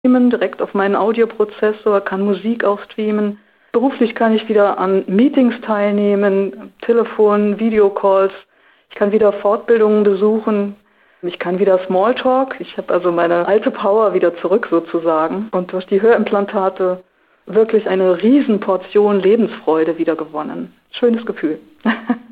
streamen, direkt auf meinen Audioprozessor, kann Musik auch streamen. Beruflich kann ich wieder an Meetings teilnehmen, Telefon, Videocalls. Ich kann wieder Fortbildungen besuchen. Ich kann wieder Smalltalk. Ich habe also meine alte Power wieder zurück sozusagen. Und durch die Hörimplantate wirklich eine Riesenportion Lebensfreude wieder gewonnen. Schönes Gefühl.